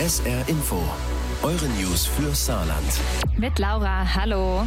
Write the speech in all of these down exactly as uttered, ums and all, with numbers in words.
S R Info, eure News für Saarland. Mit Laura, hallo.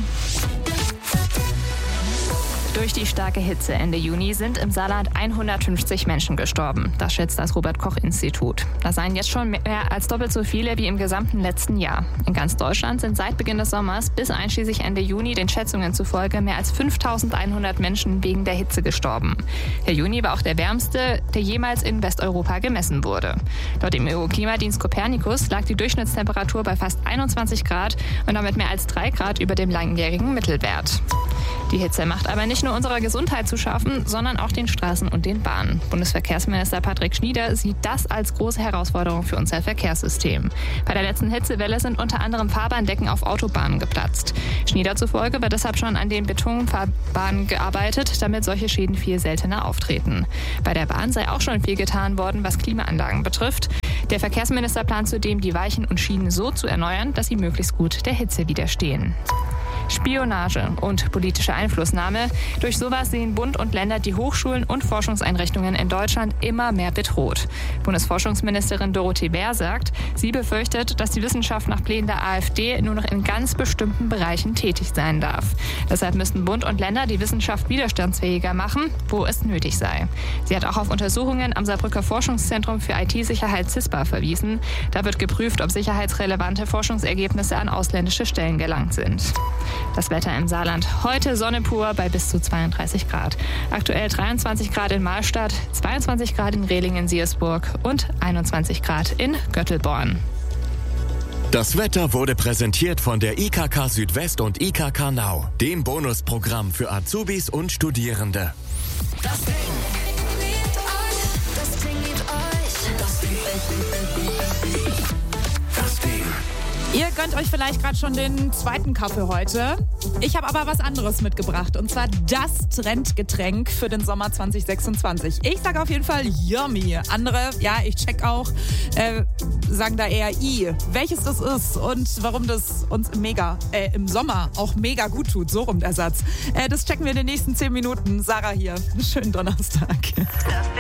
Durch die starke Hitze Ende Juni sind im Saarland hundertfünfzig Menschen gestorben. Das schätzt das Robert-Koch-Institut. Das seien jetzt schon mehr als doppelt so viele wie im gesamten letzten Jahr. In ganz Deutschland sind seit Beginn des Sommers bis einschließlich Ende Juni den Schätzungen zufolge mehr als fünftausendeinhundert Menschen wegen der Hitze gestorben. Der Juni war auch der wärmste, der jemals in Westeuropa gemessen wurde. Laut dem E U-Klimadienst Copernicus lag die Durchschnittstemperatur bei fast einundzwanzig Grad und damit mehr als drei Grad über dem langjährigen Mittelwert. Die Hitze macht aber nicht nur unserer Gesundheit zu schaffen, sondern auch den Straßen und den Bahnen. Bundesverkehrsminister Patrick Schnieder sieht das als große Herausforderung für unser Verkehrssystem. Bei der letzten Hitzewelle sind unter anderem Fahrbahndecken auf Autobahnen geplatzt. Schnieder zufolge wird deshalb schon an den Betonfahrbahnen gearbeitet, damit solche Schäden viel seltener auftreten. Bei der Bahn sei auch schon viel getan worden, was Klimaanlagen betrifft. Der Verkehrsminister plant zudem, die Weichen und Schienen so zu erneuern, dass sie möglichst gut der Hitze widerstehen. Spionage und politische Einflussnahme. Durch sowas sehen Bund und Länder die Hochschulen und Forschungseinrichtungen in Deutschland immer mehr bedroht. Bundesforschungsministerin Dorothee Bär sagt, sie befürchtet, dass die Wissenschaft nach Plänen der AfD nur noch in ganz bestimmten Bereichen tätig sein darf. Deshalb müssten Bund und Länder die Wissenschaft widerstandsfähiger machen, wo es nötig sei. Sie hat auch auf Untersuchungen am Saarbrücker Forschungszentrum für I T-Sicherheit CISPA verwiesen. Da wird geprüft, ob sicherheitsrelevante Forschungsergebnisse an ausländische Stellen gelangt sind. Das Wetter im Saarland. Heute Sonne pur bei bis zu zweiunddreißig Grad. Aktuell dreiundzwanzig Grad in Mahlstadt, zweiundzwanzig Grad in Rehlingen-Siersburg und einundzwanzig Grad in Göttelborn. Das Wetter wurde präsentiert von der I K K Südwest und I K K Now, dem Bonusprogramm für Azubis und Studierende. Das Ding liebt euch, das Ding liebt euch, das Ding, Das Ding. Ihr gönnt euch vielleicht gerade schon den zweiten Kaffee heute. Ich habe aber was anderes mitgebracht, und zwar das Trendgetränk für den Sommer zwanzig sechsundzwanzig. Ich sage auf jeden Fall Yummy. Andere, ja, ich check auch, äh, sagen da eher I. Welches das ist und warum das uns im, mega, äh, im Sommer auch mega gut tut, so rum der Satz. Äh, das checken wir in den nächsten zehn Minuten. Sarah hier. Schönen Donnerstag.